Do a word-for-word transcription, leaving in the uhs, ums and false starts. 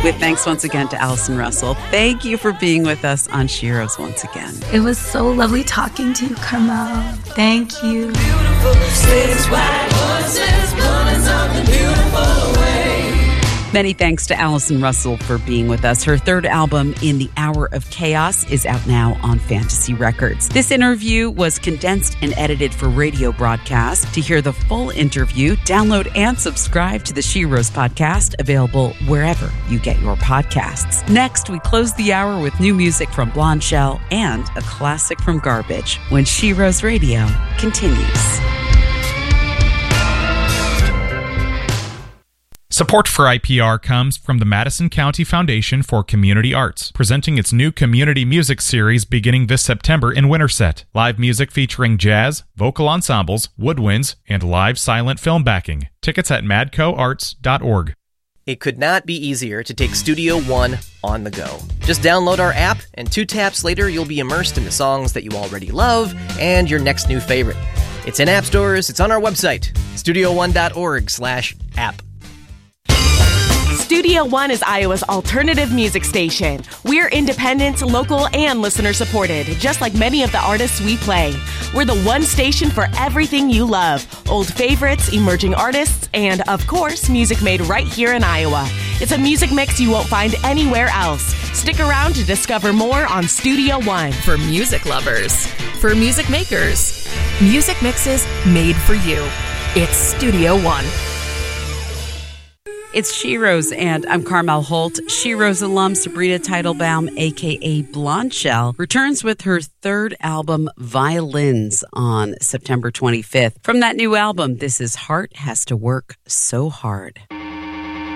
With thanks once again to Allison Russell. Thank you for being with us on Sheroes once again. It was so lovely talking to you, Carmel. Thank you. Beautiful cities, white horses, pulling something beautiful away. Many thanks to Allison Russell for being with us. Her third album, In the Hour of Chaos, is out now on Fantasy Records. This interview was condensed and edited for radio broadcast. To hear the full interview, download and subscribe to the Sheroes podcast, available wherever you get your podcasts. Next, we close the hour with new music from Blonde Shell and a classic from Garbage when Sheroes Radio continues. Support for I P R comes from the Madison County Foundation for Community Arts, presenting its new community music series beginning this September in Winterset. Live music featuring jazz, vocal ensembles, woodwinds, and live silent film backing. Tickets at madco arts dot org. It could not be easier to take Studio One on the go. Just download our app, and two taps later, you'll be immersed in the songs that you already love and your next new favorite. It's in app stores, it's on our website, studio one dot org slash app. Studio One is Iowa's alternative music station. We're independent, local, and listener-supported, just like many of the artists we play. We're the one station for everything you love. Old favorites, emerging artists, and, of course, music made right here in Iowa. It's a music mix you won't find anywhere else. Stick around to discover more on Studio One. For music lovers, for music makers, music mixes made for you. It's Studio One. It's Sheroes, and I'm Carmel Holt. Sheroes alum Sabrina Teitelbaum, a k a. Blonde Shell, returns with her third album, Violins, on September twenty-fifth. From that new album, this is Heart Has to Work So Hard.